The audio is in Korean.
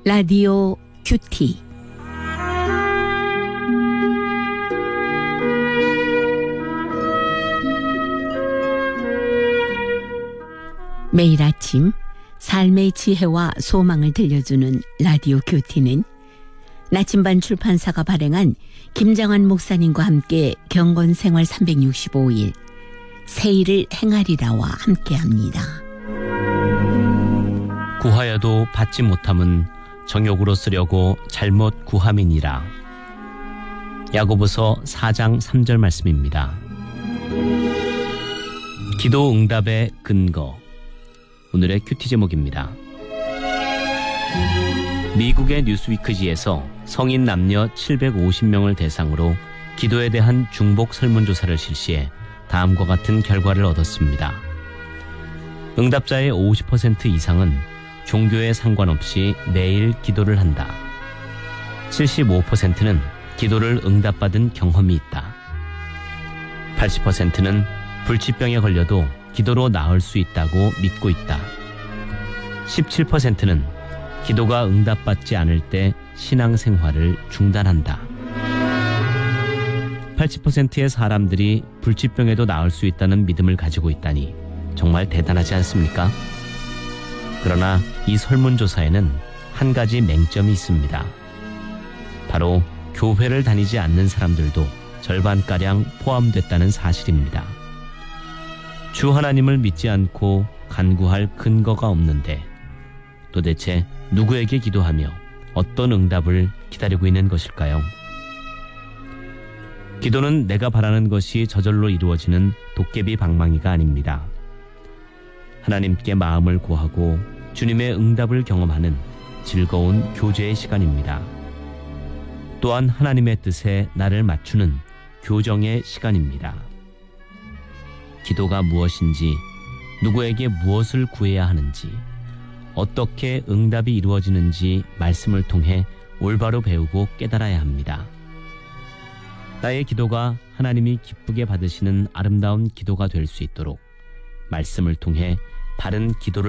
라디오 큐티. 매일 아침 삶의 지혜와 소망을 들려주는 라디오 큐티는 나침반 출판사가 발행한 김장환 목사님과 함께 경건생활 365일 새일을 행하리라와 함께합니다. 구하여도 받지 못함은 정욕으로 쓰려고 잘못 구함이니라. 야고보서 4장 3절 말씀입니다. 기도 응답의 근거. 오늘의 큐티 제목입니다. 미국의 뉴스위크지에서 성인 남녀 750명을 대상으로 기도에 대한 중복 설문조사를 실시해 다음과 같은 결과를 얻었습니다. 응답자의 50% 이상은 종교에 상관없이 매일 기도를 한다. 75%는 기도를 응답받은 경험이 있다. 80%는 불치병에 걸려도 기도로 나을 수 있다고 믿고 있다. 17%는 기도가 응답받지 않을 때 신앙생활을 중단한다. 80%의 사람들이 불치병에도 나을 수 있다는 믿음을 가지고 있다니 정말 대단하지 않습니까? 그러나 이 설문조사에는 한 가지 맹점이 있습니다. 바로 교회를 다니지 않는 사람들도 절반가량 포함됐다는 사실입니다. 주 하나님을 믿지 않고 간구할 근거가 없는데 도대체 누구에게 기도하며 어떤 응답을 기다리고 있는 것일까요? 기도는 내가 바라는 것이 저절로 이루어지는 도깨비 방망이가 아닙니다. 하나님께 마음을 고하고 주님의 응답을 경험하는 즐거운 교제의 시간입니다. 또한 하나님의 뜻에 나를 맞추는 교정의 시간입니다. 기도가 무엇인지, 누구에게 무엇을 구해야 하는지, 어떻게 응답이 이루어지는지 말씀을 통해 올바로 배우고 깨달아야 합니다. 나의 기도가 하나님이 기쁘게 받으시는 아름다운 기도가 될 수 있도록 말씀을 통해 바른 기도를